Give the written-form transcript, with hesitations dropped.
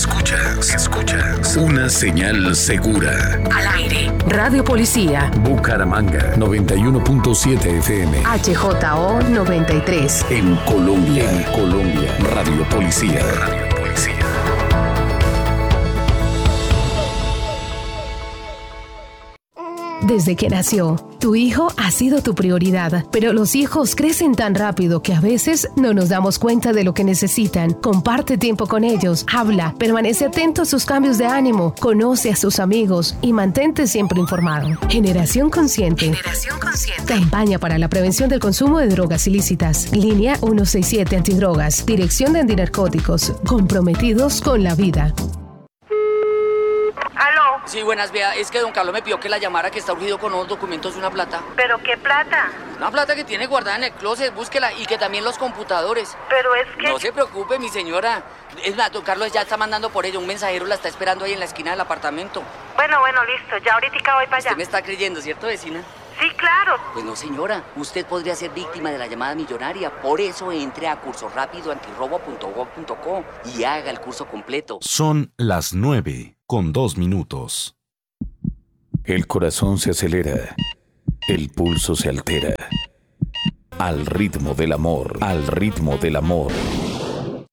Escuchas una señal segura. Al aire. Radio Policía. Bucaramanga 91.7 FM. HJO 93. En Colombia. Radio Policía. Desde que nació, tu hijo ha sido tu prioridad, pero los hijos crecen tan rápido que a veces no nos damos cuenta de lo que necesitan. Comparte tiempo con ellos, habla, permanece atento a sus cambios de ánimo, conoce a sus amigos y mantente siempre informado. Generación Consciente. Campaña para la prevención del consumo de drogas ilícitas. Línea 167 Antidrogas. Dirección de Antinarcóticos. Comprometidos con la vida. ¿Aló? Sí, buenas, vea, es que don Carlos me pidió que la llamara, que está urgido con unos documentos de una plata. ¿Pero qué plata? Una plata que tiene guardada en el closet, búsquela, y que también los computadores. Pero es que... No se preocupe, mi señora. Es más, don Carlos ya está mandando por ella, un mensajero la está esperando ahí en la esquina del apartamento. Bueno, listo, ya ahorita voy para allá. Usted me está creyendo, ¿cierto, vecina? Sí, claro. Pues no, señora, usted podría ser víctima de la llamada millonaria. Por eso entre a cursorapidoantirrobo.gov.co y haga el curso completo. Son las 9:02. El corazón se acelera. El pulso se altera. Al ritmo del amor.